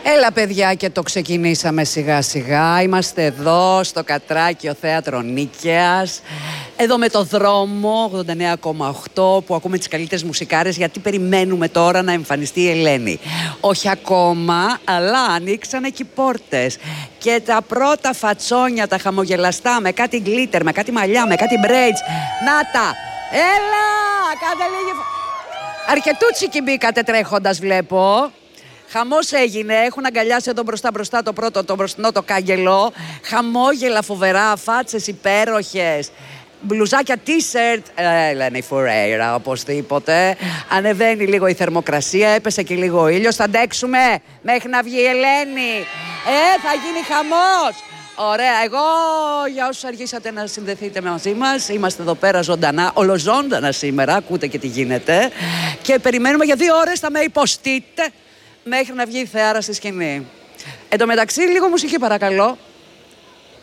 Έλα παιδιά, και το ξεκινήσαμε σιγά σιγά. Είμαστε εδώ στο Κατράκιο Θέατρο Νίκαιας. Εδώ με το δρόμο 89,8 που ακούμε τις καλύτερες μουσικάρες, γιατί περιμένουμε τώρα να εμφανιστεί η Ελένη. Όχι ακόμα, αλλά ανοίξανε και οι πόρτες. Και τα πρώτα φατσόνια, τα χαμογελαστά, με κάτι γκλίτερ, με κάτι μαλλιά, με κάτι braids. Να τα! Έλα! Κάντε λίγη... Αρκετούτσικοι μπήκατε τρέχοντας, βλέπω. Χαμός έγινε, έχουν αγκαλιάσει εδώ μπροστά το πρώτο, το μπροστινό το κάγκελο. Χαμόγελα φοβερά, φάτσες υπέροχες, μπλουζάκια t-shirt, Ελένη Φουρέιρα οπωσδήποτε. Ανεβαίνει λίγο η θερμοκρασία, έπεσε και λίγο ο ήλιος, θα αντέξουμε μέχρι να βγει η Ελένη. Θα γίνει χαμός. Ωραία, εγώ για όσους αργήσατε να συνδεθείτε μαζί μας, είμαστε εδώ πέρα ζωντανά, ολοζώντανα σήμερα, ακούτε και τι γίνεται. Και περιμένουμε για 2 ώρες, θα με υποστείτε, μέχρι να βγει η Θεάρα στη σκηνή. Εν τω μεταξύ, λίγο μουσική παρακαλώ.